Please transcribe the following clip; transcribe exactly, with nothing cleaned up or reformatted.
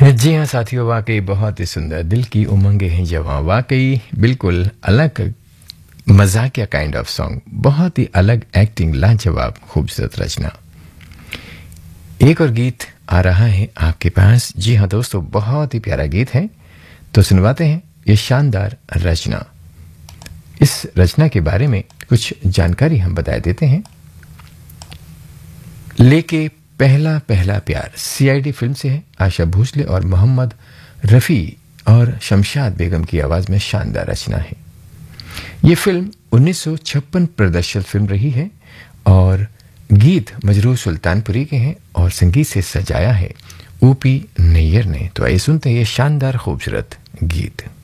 जी हाँ साथियों, वाकई बहुत ही सुंदर, दिल की उमंगे हैं जवां, वाकई बिल्कुल अलग मजाकिया काइंड ऑफ सॉन्ग, बहुत ही अलग एक्टिंग, लाजवाब खूबसूरत रचना। एक और गीत आ रहा है आपके पास। जी हाँ दोस्तों, बहुत ही प्यारा गीत है, तो सुनवाते हैं ये शानदार रचना। इस रचना के बारे में कुछ जानकारी हम बता देते हैं। लेके पहला पहला प्यार सीआईडी फिल्म से है। आशा भोसले और मोहम्मद रफ़ी और शमशाद बेगम की आवाज में शानदार रचना है। ये फिल्म उन्नीस सौ छप्पन प्रदर्शित फिल्म रही है और गीत मजरूह सुल्तानपुरी के हैं और संगीत से सजाया है ओपी नैयर ने। तो आइए सुनते हैं ये शानदार खूबसूरत गीत।